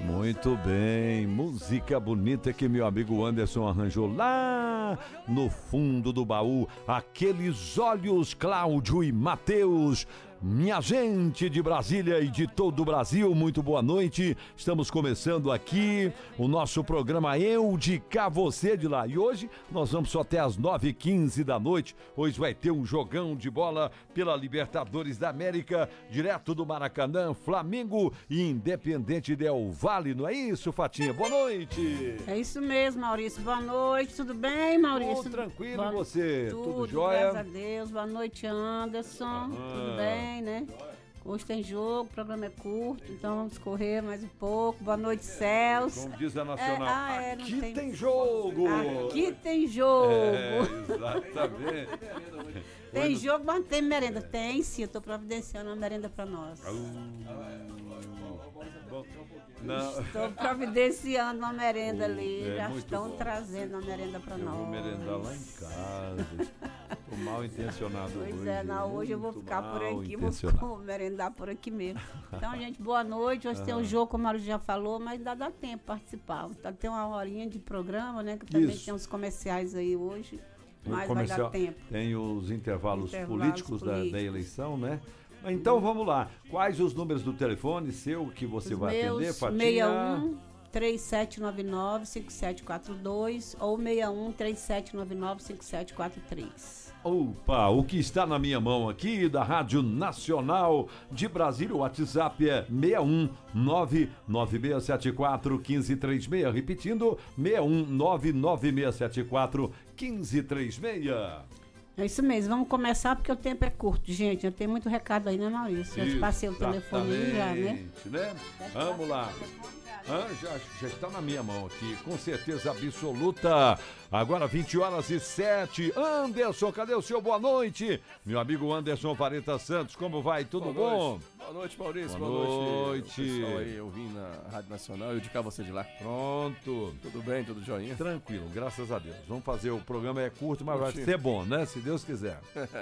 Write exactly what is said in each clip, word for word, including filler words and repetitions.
Muito bem, música bonita que meu amigo Anderson arranjou lá no fundo do baú. Aqueles olhos, Cláudio e Matheus. Minha gente de Brasília e de todo o Brasil, muito boa noite. Estamos começando aqui o nosso programa Eu de Cá, Você de Lá. E hoje nós vamos só até as nove e quinze da noite. Hoje vai ter um jogão de bola pela Libertadores da América, direto do Maracanã, Flamengo e Independente Del Valle. Não é isso, Fatinha? Boa noite. É isso mesmo, Maurício. Boa noite. Tudo bem, Maurício? Tudo tranquilo. Boa... E você? Tudo, Tudo jóia? Graças a Deus. Boa noite, Anderson. Ah. Tudo bem? Né? Hoje tem jogo, o programa é curto, então vamos correr mais um pouco. Boa noite, Celso. Como diz a Nacional, é, ah, é, aqui tem... tem jogo! Aqui tem jogo! É, exatamente. Tem jogo, mas não tem merenda. Tem sim, eu tô providenciando uma merenda pra nós. Não. Estou providenciando uma merenda ali, é, já estão bom. trazendo uma merenda pra eu nós. Eu vou merendar lá em casa. Tô mal intencionado pois hoje. Pois é, não, hoje eu vou ficar por aqui, vou, vou merendar por aqui mesmo. Então, gente, boa noite. Hoje uhum. tem um jogo, como a Mário já falou, mas ainda dá tempo participar. Então, tem uma horinha de programa, né? Que também Isso. tem uns comerciais aí hoje, mas vai dar tempo. Tem os intervalos, intervalos políticos, políticos. Da, da eleição, né? Então vamos lá. Quais os números do telefone seu que você os vai meus, atender, Fatinha? seis um, três sete nove nove, cinco sete quatro dois ou seis um, três sete nove nove, cinco sete quatro três. Opa, o que está na minha mão aqui da Rádio Nacional de Brasília, o WhatsApp é seis um nove nove seis sete quatro um cinco três seis, repetindo, seis um nove nove seis sete quatro um cinco três seis. É isso mesmo, vamos começar porque o tempo é curto, gente. Eu tenho muito recado aí, né, Maurício? Eu te passei o telefone aí já, né? né? Vamos lá. Ah, já, já está na minha mão aqui, com certeza absoluta. Agora vinte horas e sete. Anderson, cadê o seu boa noite? Meu amigo Anderson Vareta Santos, como vai? Tudo boa bom? Noite. Boa noite, Maurício. Boa, boa noite. noite. Pessoal aí, eu vim na Rádio Nacional e eu de cá você de lá. Pronto. Tudo bem, tudo joinha? Tranquilo, graças a Deus. Vamos fazer, o programa é curto, mas vai ser bom, né? Se Deus quiser.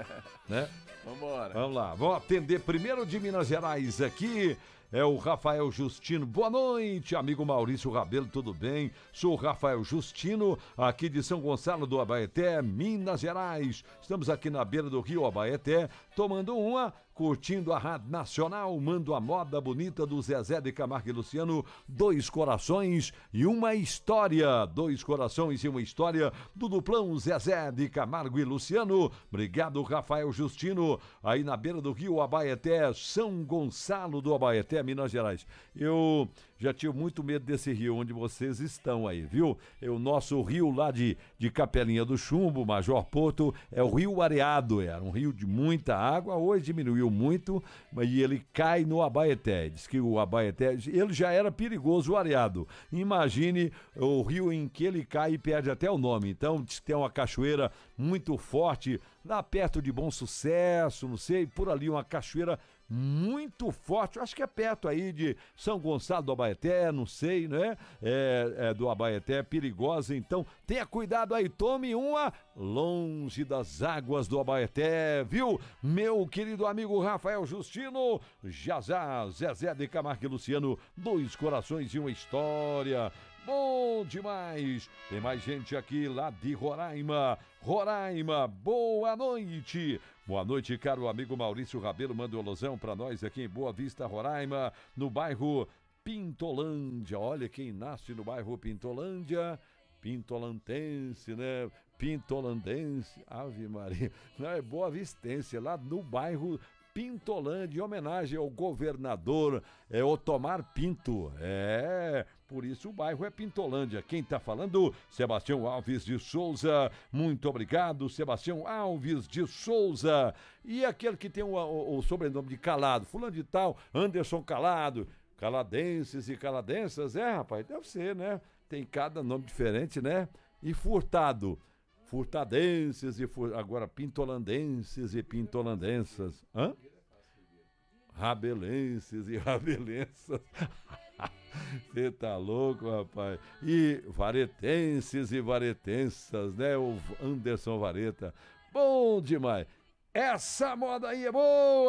né? Vambora. Vamos lá, vamos atender primeiro de Minas Gerais aqui. É o Rafael Justino. Boa noite, amigo Maurício Rabelo, tudo bem? Sou o Rafael Justino, aqui de São Gonçalo do Abaeté, Minas Gerais. Estamos aqui na beira do rio Abaeté, tomando uma, curtindo a Rádio Nacional, mando a moda bonita do Zezé de Camargo e Luciano, dois corações e uma história. Dois corações e uma história do duplão Zezé de Camargo e Luciano. Obrigado, Rafael Justino, aí na beira do rio Abaeté, São Gonçalo do Abaeté, Minas Gerais. Eu já tive muito medo desse rio onde vocês estão aí, viu? É o nosso rio lá de, de Capelinha do Chumbo, Major Porto, é o Rio Areado, era um rio de muita água, hoje diminuiu muito, mas ele cai no Abaeté. Diz que o Abaeté, ele já era perigoso, o Areado. Imagine o rio em que ele cai e perde até o nome. Então, diz que tem uma cachoeira muito forte, lá perto de Bom Sucesso, não sei, por ali uma cachoeira muito forte, acho que é perto aí de São Gonçalo do Abaeté, não sei, né? É, é do Abaeté, perigosa, então tenha cuidado aí, tome uma longe das águas do Abaeté, viu? Meu querido amigo Rafael Justino, já já, Zezé de Camargo e Luciano, dois corações e uma história. Bom demais! Tem mais gente aqui lá de Roraima. Roraima, boa noite! Boa noite, caro amigo Maurício Rabelo. Manda um alusão para nós aqui em Boa Vista, Roraima, no bairro Pintolândia. Olha quem nasce no bairro Pintolândia. Pintolantense, né? Pintolandense, Ave Maria. Não, é Boa Vistense, lá no bairro Pintolândia, em homenagem ao governador é, Otomar Pinto. É, por isso o bairro é Pintolândia. Quem tá falando? Sebastião Alves de Souza. Muito obrigado, Sebastião Alves de Souza. E aquele que tem o, o, o sobrenome de Calado, fulano de tal, Anderson Calado. Caladenses e caladensas, é, rapaz, deve ser, né? Tem cada nome diferente, né? E Furtado. Furtadenses e fur... agora pintolandenses e pintolandensas. Hã? Rabelenses e rabelensas. Você tá louco, rapaz. E varetenses e varetensas, né? O Anderson Vareta. Bom demais. Essa moda aí é boa.